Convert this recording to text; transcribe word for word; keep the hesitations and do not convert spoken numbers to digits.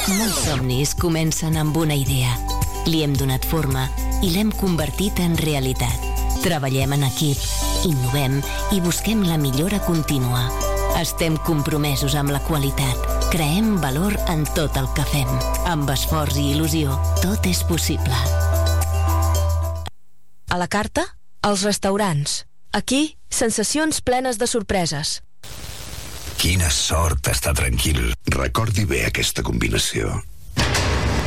Molts somnis comencen amb una idea. Li hem donat forma i l'hem convertit en realitat. Treballem en equip, innovem i busquem la millora contínua. Estem compromesos amb la qualitat. Creem valor en tot el que fem. Amb esforç i il·lusió, tot és possible. A la carta, els restaurants. Aquí, sensacions plenes de sorpreses. Quina sort estar tranquil. Recordi bé aquesta combinació.